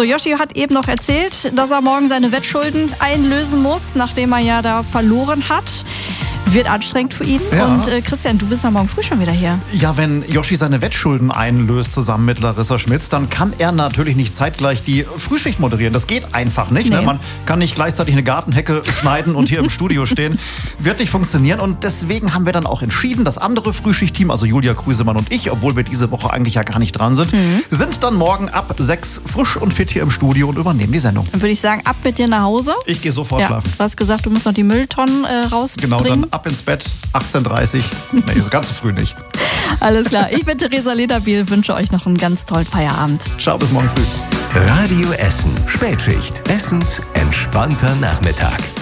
So, Yoshi hat eben noch erzählt, dass er morgen seine Wettschulden einlösen muss, nachdem er ja da verloren hat. Wird anstrengend für ihn. Ja. Und Christian, du bist ja morgen früh schon wieder hier. Ja, wenn Yoshi seine Wettschulden einlöst zusammen mit Larissa Schmitz, dann kann er natürlich nicht zeitgleich die Frühschicht moderieren. Das geht einfach nicht. Nee. Ne? Man kann nicht gleichzeitig eine Gartenhecke schneiden und hier im Studio stehen. Wird nicht funktionieren. Und deswegen haben wir dann auch entschieden, das andere Frühschichtteam, also Julia Krüsemann und ich, obwohl wir diese Woche eigentlich ja gar nicht dran sind, sind dann morgen ab 6 frisch und fit hier im Studio und übernehmen die Sendung. Dann würde ich sagen, ab mit dir nach Hause. Ich gehe sofort Ja, schlafen. du hast gesagt, du musst noch die Mülltonnen rausbringen. Genau, dann ab ins Bett, 18:30 Uhr. Nee, so ganz so früh nicht. Alles klar. Ich bin Theresa Lederbiel, wünsche euch noch einen ganz tollen Feierabend. Ciao, bis morgen früh. Radio Essen. Spätschicht. Essens entspannter Nachmittag.